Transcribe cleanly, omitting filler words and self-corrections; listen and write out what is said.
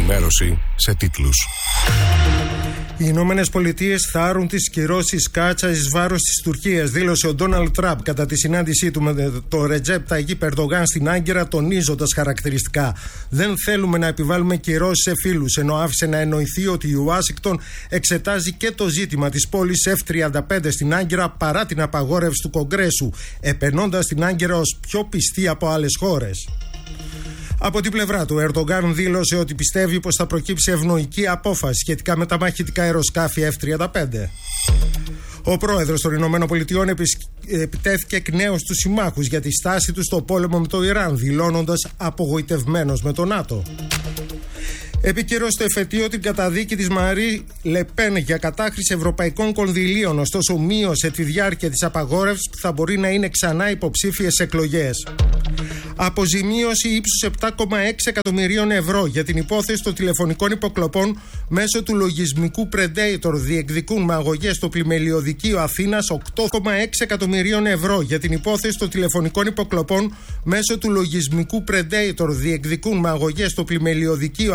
Ενημέρωση σε τίτλους. Οι Ηνωμένες Πολιτείες θα άρουν τις κυρώσεις Κάτσα εις βάρος της Τουρκίας, δήλωσε ο Ντόναλντ Τραμπ κατά τη συνάντησή του με το Ρετζέπ Ταγίπ Ερντογάν στην Άγκυρα, τονίζοντας χαρακτηριστικά: δεν θέλουμε να επιβάλλουμε κυρώσεις σε φίλους, ενώ άφησε να εννοηθεί ότι η Ουάσιγκτον εξετάζει και το ζήτημα της πόλης F-35 στην Άγκυρα παρά την απαγόρευση του Κογκρέσου, επενώντας την Άγκυρα ως πιο πιστή από άλλες χώρες. Από την πλευρά του, ο Ερντογκάν δήλωσε ότι πιστεύει πως θα προκύψει ευνοϊκή απόφαση σχετικά με τα μαχητικά αεροσκάφη F-35. Ο πρόεδρος των Ηνωμένων Πολιτειών επιτέθηκε εκ νέου στους συμμάχους για τη στάση του στο πόλεμο με το Ιράν, δηλώνοντας απογοητευμένος με το ΝΑΤΟ. Επικύρωσε το εφετείο την καταδίκη της Μαρί Λεπέν για κατάχρηση ευρωπαϊκών κονδυλίων, ωστόσο μείωσε τη διάρκεια της απαγόρευσης που θα μπορεί να είναι ξανά υποψήφιες εκλογές. Αποζημίωση ύψους 7,6 εκατομμυρίων ευρώ για την υπόθεση των τηλεφωνικών υποκλοπών μέσω του λογισμικού Predator διεκδικούν με αγωγές στο πλημελιωδικείο Αθήνας. 8,6 εκατομμυρίων ευρώ για την υπόθεση των τηλεφωνικών υποκλοπών μέσω του λογισμικού Predator διεκδικούν με αγωγές στο πλημελιωδικείο